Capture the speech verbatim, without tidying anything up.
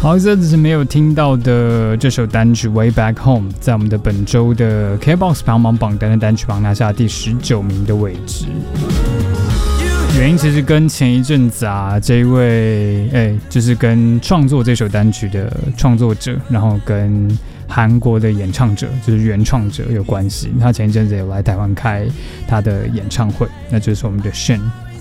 好，这只是没有听到的这首单曲《Way Back Home》，在我们的本周的 K B O X 排行榜榜单的单曲榜拿下第十九名的位置。原因其实跟前一阵子啊，这一位哎、欸，就是跟创作这首单曲的创作者，然后跟韩国的演唱者，就是原创者有关系。他前一阵子有来台湾开他的演唱会，那就是我们的 Shin。